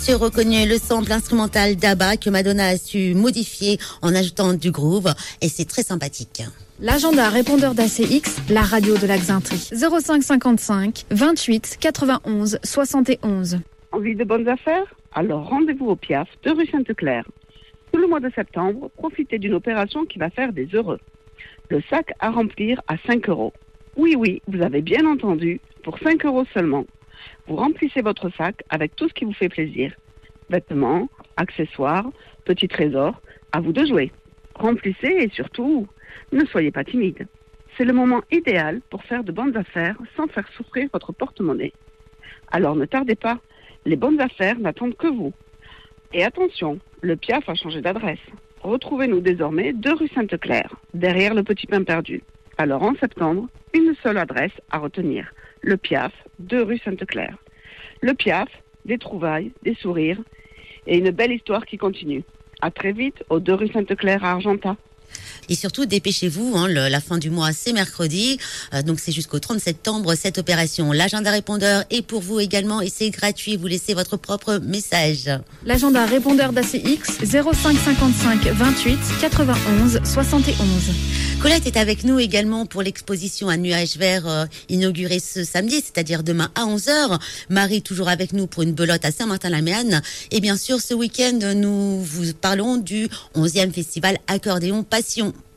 J'ai reconnu le sample instrumental d'ABBA que Madonna a su modifier en ajoutant du groove et c'est très sympathique. L'agenda répondeur d'ACX, la radio de la Xainterie. 05 55 28 91 71. Envie de bonnes affaires? Alors rendez-vous au Piaf de rue Sainte-Claire. Tout le mois de septembre, profitez d'une opération qui va faire des heureux. Le sac à remplir à 5 €. Oui, vous avez bien entendu, pour 5 € seulement. Vous remplissez votre sac avec tout ce qui vous fait plaisir. Vêtements, accessoires, petits trésors, à vous de jouer. Remplissez et surtout, ne soyez pas timide. C'est le moment idéal pour faire de bonnes affaires sans faire souffrir votre porte-monnaie. Alors ne tardez pas, les bonnes affaires n'attendent que vous. Et attention, le Piaf a changé d'adresse. Retrouvez-nous désormais 2 rue Sainte-Claire, derrière le Petit Pain Perdu. Alors en septembre, une seule adresse à retenir. Le Piaf, 2 rue Sainte-Claire. Le Piaf, des trouvailles, des sourires et une belle histoire qui continue. À très vite, aux 2 rue Sainte-Claire à Argentat. Et surtout, dépêchez-vous, la fin du mois, c'est mercredi. Donc, c'est jusqu'au 30 septembre, cette opération. L'agenda répondeur est pour vous également et c'est gratuit. Vous laissez votre propre message. L'agenda répondeur d'ACX, 05 55 28 91 71. Colette est avec nous également pour l'exposition à Nuages Verts inaugurée ce samedi, c'est-à-dire demain à 11h. Marie toujours avec nous pour une belote à Saint-Martin-la-Méanne. Et bien sûr, ce week-end, nous vous parlons du 11e festival Accordéon Passion.